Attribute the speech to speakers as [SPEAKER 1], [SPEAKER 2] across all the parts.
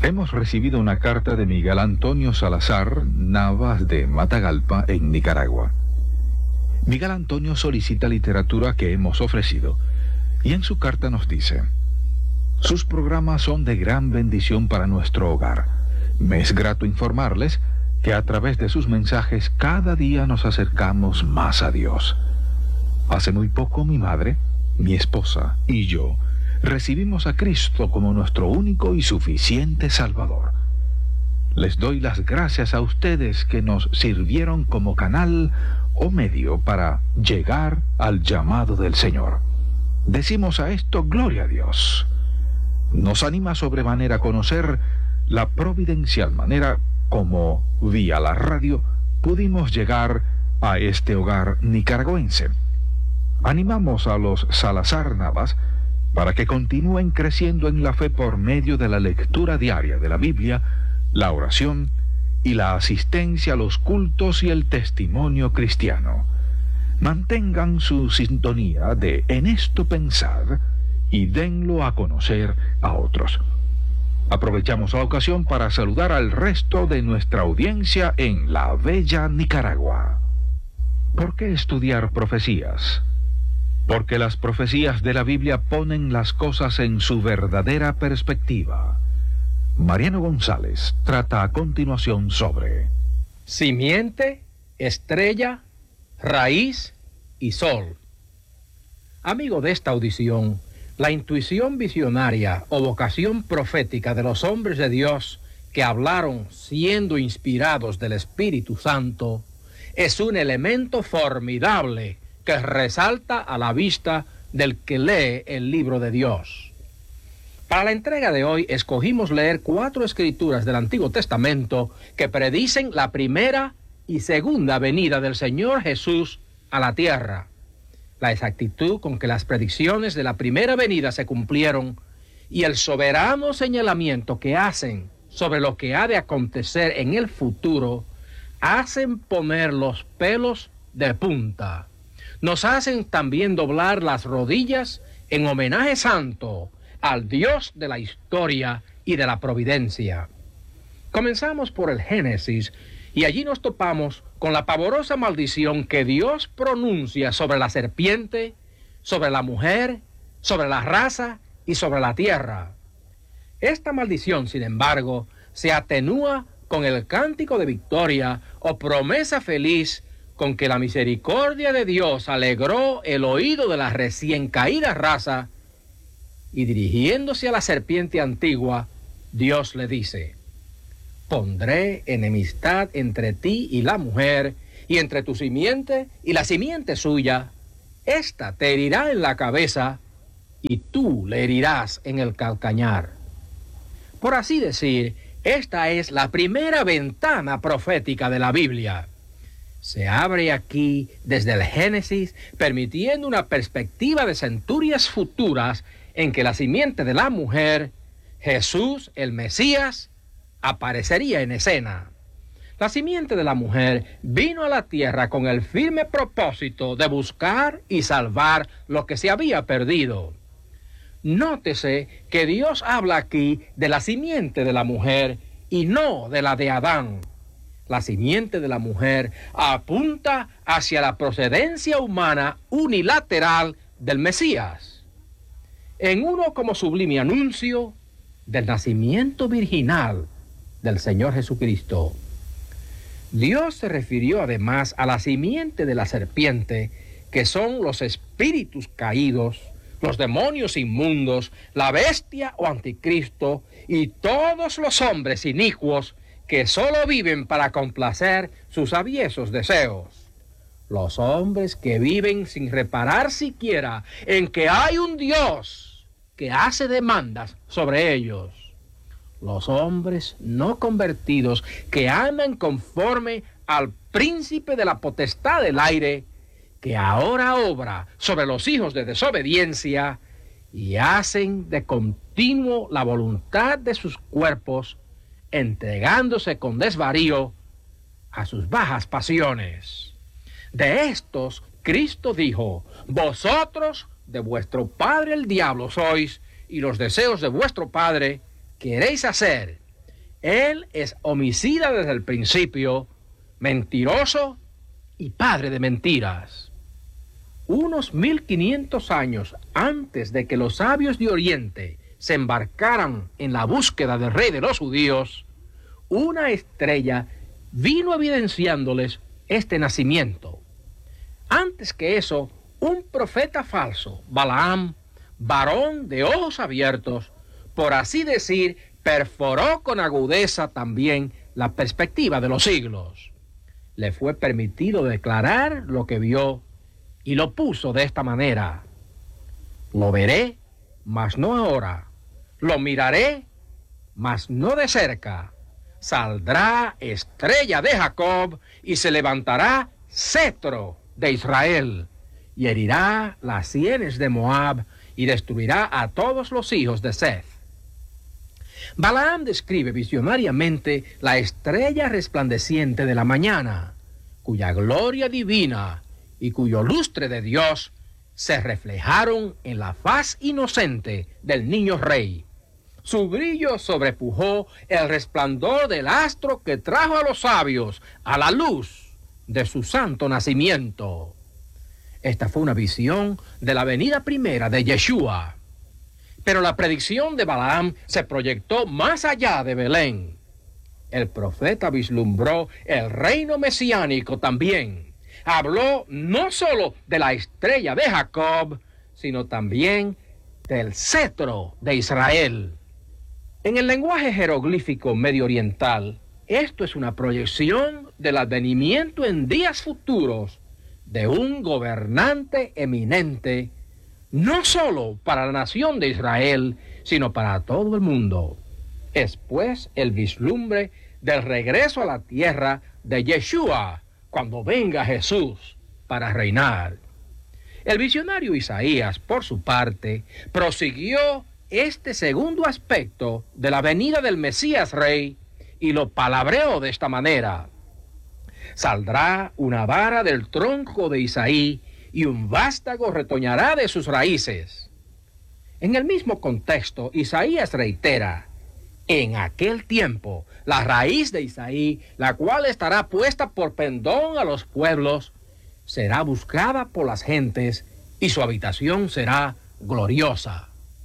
[SPEAKER 1] Hemos recibido una carta de Miguel Antonio Salazar Navas de Matagalpa, en Nicaragua. Miguel Antonio solicita literatura que hemos ofrecido y en su carta nos dice: sus programas son de gran bendición para nuestro hogar. Me es grato informarles que a través de sus mensajes cada día nos acercamos más a Dios. Hace muy poco mi madre, mi esposa y yo recibimos a Cristo como nuestro único y suficiente Salvador. Les doy las gracias a ustedes que nos sirvieron como canal o medio para llegar al llamado del Señor. Decimos a esto gloria a Dios. Nos anima sobremanera a conocer la providencial manera como, vía la radio, pudimos llegar a este hogar nicaragüense. Animamos a los Salazar Navas para que continúen creciendo en la fe por medio de la lectura diaria de la Biblia, la oración y la asistencia a los cultos y el testimonio cristiano. Mantengan su sintonía de En esto pensar y denlo a conocer a otros. Aprovechamos la ocasión para saludar al resto de nuestra audiencia en la bella Nicaragua. ¿Por qué estudiar profecías? Porque las profecías de la Biblia ponen las cosas en su verdadera perspectiva. Mariano González trata a continuación sobre
[SPEAKER 2] simiente, estrella, raíz y sol. Amigo de esta audición, la intuición visionaria o vocación profética de los hombres de Dios que hablaron siendo inspirados del Espíritu Santo es un elemento formidable que resalta a la vista del que lee el libro de Dios. Para la entrega de hoy escogimos leer 4 escrituras del Antiguo Testamento que predicen la primera y segunda venida del Señor Jesús a la tierra. La exactitud con que las predicciones de la primera venida se cumplieron y el soberano señalamiento que hacen sobre lo que ha de acontecer en el futuro hacen poner los pelos de punta. Nos hacen también doblar las rodillas en homenaje santo al Dios de la historia y de la providencia. Comenzamos por el Génesis y allí nos topamos con la pavorosa maldición que Dios pronuncia sobre la serpiente, sobre la mujer, sobre la raza y sobre la tierra. Esta maldición, sin embargo, se atenúa con el cántico de victoria o promesa feliz con que la misericordia de Dios alegró el oído de la recién caída raza, y dirigiéndose a la serpiente antigua, Dios le dice: pondré enemistad entre ti y la mujer, y entre tu simiente y la simiente suya. Esta te herirá en la cabeza, y tú le herirás en el calcañar. Por así decir, esta es la primera ventana profética de la Biblia. Se abre aquí desde el Génesis, permitiendo una perspectiva de centurias futuras en que la simiente de la mujer, Jesús, el Mesías, aparecería en escena. La simiente de la mujer vino a la tierra con el firme propósito de buscar y salvar lo que se había perdido. Nótese que Dios habla aquí de la simiente de la mujer y no de la de Adán. La simiente de la mujer apunta hacia la procedencia humana unilateral del Mesías, en uno como sublime anuncio del nacimiento virginal del Señor Jesucristo. Dios se refirió además a la simiente de la serpiente, que son los espíritus caídos, los demonios inmundos, la bestia o anticristo y todos los hombres inicuos que solo viven para complacer sus aviesos deseos. Los hombres que viven sin reparar siquiera en que hay un Dios que hace demandas sobre ellos. Los hombres no convertidos que andan conforme al príncipe de la potestad del aire, que ahora obra sobre los hijos de desobediencia y hacen de continuo la voluntad de sus cuerpos, entregándose con desvarío a sus bajas pasiones. De estos, Cristo dijo: vosotros de vuestro padre el diablo sois, y los deseos de vuestro padre queréis hacer. Él es homicida desde el principio, mentiroso y padre de mentiras. Unos 1500 años antes de que los sabios de Oriente se embarcaran en la búsqueda del rey de los judíos, una estrella vino evidenciándoles este nacimiento. Antes que eso, un profeta falso, Balaam, varón de ojos abiertos, por así decir, perforó con agudeza también la perspectiva de los siglos. Le fue permitido declarar lo que vio y lo puso de esta manera: lo veré, mas no ahora; lo miraré, mas no de cerca. Saldrá estrella de Jacob y se levantará cetro de Israel, y herirá las sienes de Moab y destruirá a todos los hijos de Seth. Balaam describe visionariamente la estrella resplandeciente de la mañana, cuya gloria divina y cuyo lustre de Dios se reflejaron en la faz inocente del niño rey. Su brillo sobrepujó el resplandor del astro que trajo a los sabios a la luz de su santo nacimiento. Esta fue una visión de la venida primera de Yeshua. Pero la predicción de Balaam se proyectó más allá de Belén. El profeta vislumbró el reino mesiánico también. Habló no solo de la estrella de Jacob, sino también del cetro de Israel. En el lenguaje jeroglífico medio oriental, esto es una proyección del advenimiento en días futuros de un gobernante eminente, no solo para la nación de Israel, sino para todo el mundo. Es pues el vislumbre del regreso a la tierra de Yeshua, cuando venga Jesús para reinar. El visionario Isaías, por su parte, prosiguió este segundo aspecto de la venida del Mesías Rey y lo palabreó de esta manera: saldrá una vara del tronco de Isaí y un vástago retoñará de sus raíces. En el mismo contexto, Isaías reitera: en aquel tiempo, la raíz de Isaí, la cual estará puesta por pendón a los pueblos, será buscada por las gentes y su habitación será gloriosa.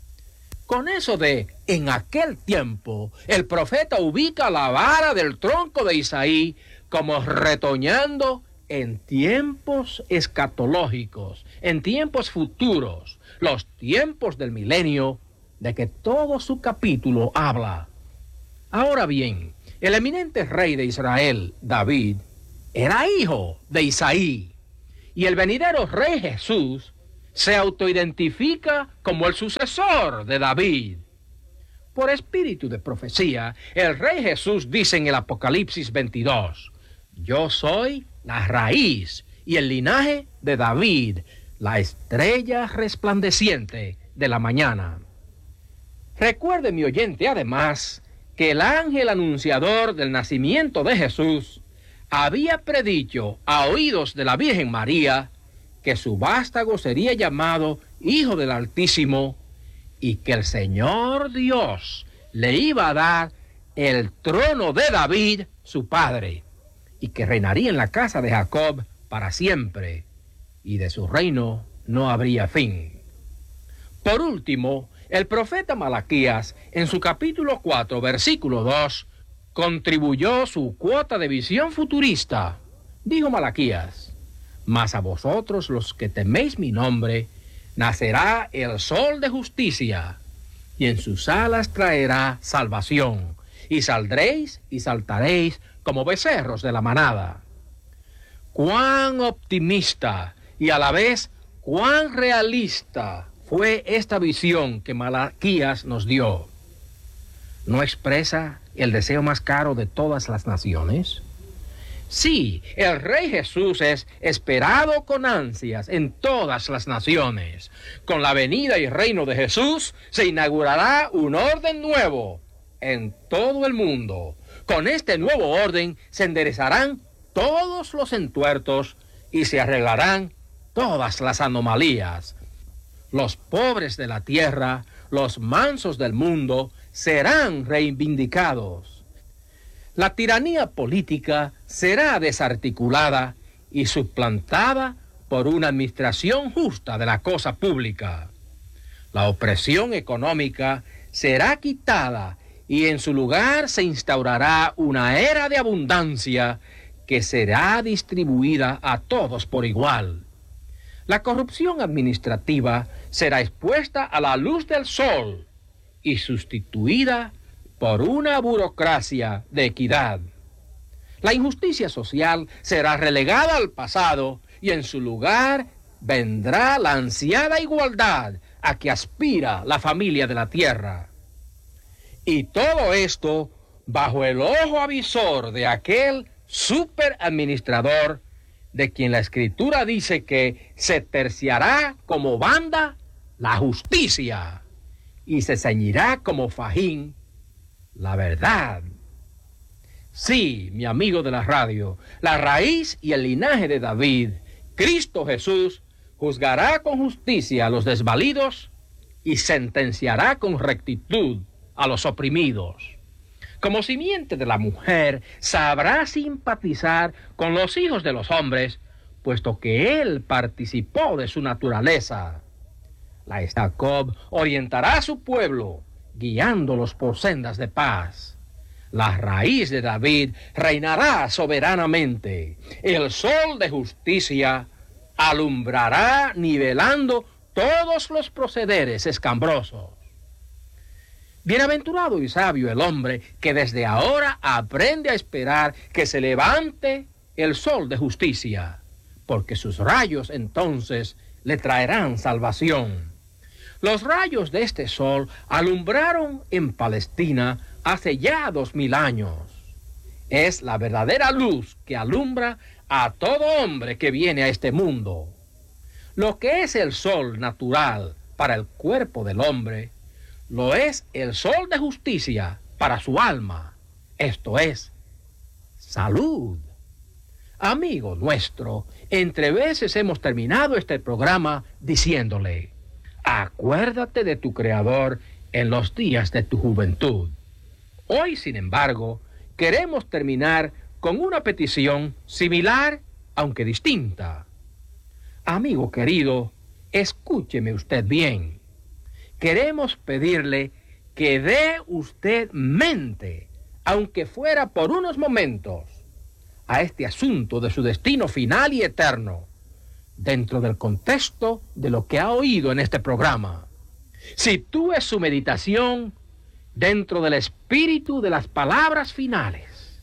[SPEAKER 2] Con eso de en aquel tiempo, el profeta ubica la vara del tronco de Isaí como retoñando en tiempos escatológicos, en tiempos futuros, los tiempos del milenio, de que todo su capítulo habla. Ahora bien, el eminente rey de Israel, David, era hijo de Isaí, y el venidero rey Jesús se autoidentifica como el sucesor de David. Por espíritu de profecía, el rey Jesús dice en el Apocalipsis 22, yo soy la raíz y el linaje de David, la estrella resplandeciente de la mañana. Recuerde, mi oyente, además, que el ángel anunciador del nacimiento de Jesús había predicho a oídos de la Virgen María que su vástago sería llamado Hijo del Altísimo y que el Señor Dios le iba a dar el trono de David, su padre, y que reinaría en la casa de Jacob para siempre, y de su reino no habría fin. Por último, el profeta Malaquías, en su capítulo 4, versículo 2, contribuyó su cuota de visión futurista. Dijo Malaquías: mas a vosotros los que teméis mi nombre, nacerá el sol de justicia, y en sus alas traerá salvación, y saldréis y saltaréis como becerros de la manada. Cuán optimista y a la vez cuán realista fue esta visión que Malaquías nos dio. ¿No expresa el deseo más caro de todas las naciones? Sí, el Rey Jesús es esperado con ansias en todas las naciones. Con la venida y reino de Jesús se inaugurará un orden nuevo en todo el mundo. Con este nuevo orden se enderezarán todos los entuertos y se arreglarán todas las anomalías. Los pobres de la tierra, los mansos del mundo, serán reivindicados. La tiranía política será desarticulada y suplantada por una administración justa de la cosa pública. La opresión económica será quitada y en su lugar se instaurará una era de abundancia que será distribuida a todos por igual. La corrupción administrativa será expuesta a la luz del sol y sustituida por una burocracia de equidad. La injusticia social será relegada al pasado y en su lugar vendrá la ansiada igualdad a que aspira la familia de la tierra. Y todo esto bajo el ojo avisor de aquel superadministrador de quien la Escritura dice que se terciará como banda la justicia y se ceñirá como fajín la verdad. Sí, mi amigo de la radio, la raíz y el linaje de David, Cristo Jesús, juzgará con justicia a los desvalidos y sentenciará con rectitud a los oprimidos. Como simiente de la mujer, sabrá simpatizar con los hijos de los hombres, puesto que él participó de su naturaleza. La Jacob orientará a su pueblo, guiándolos por sendas de paz. La raíz de David reinará soberanamente. El sol de justicia alumbrará nivelando todos los procederes escambrosos. Bienaventurado y sabio el hombre que desde ahora aprende a esperar que se levante el sol de justicia, porque sus rayos entonces le traerán salvación. Los rayos de este sol alumbraron en Palestina hace ya 2000 años. Es la verdadera luz que alumbra a todo hombre que viene a este mundo. Lo que es el sol natural para el cuerpo del hombre, lo es el sol de justicia para su alma, esto es, salud. Amigo nuestro, entre veces hemos terminado este programa diciéndole: acuérdate de tu Creador en los días de tu juventud. Hoy, sin embargo, queremos terminar con una petición similar, aunque distinta. Amigo querido, escúcheme usted bien. Queremos pedirle que dé usted mente, aunque fuera por unos momentos, a este asunto de su destino final y eterno, dentro del contexto de lo que ha oído en este programa. Sitúe su meditación dentro del espíritu de las palabras finales.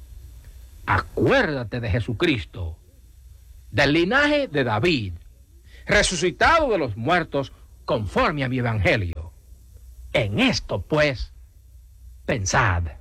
[SPEAKER 2] Acuérdate de Jesucristo, del linaje de David, resucitado de los muertos conforme a mi evangelio. En esto, pues, pensad.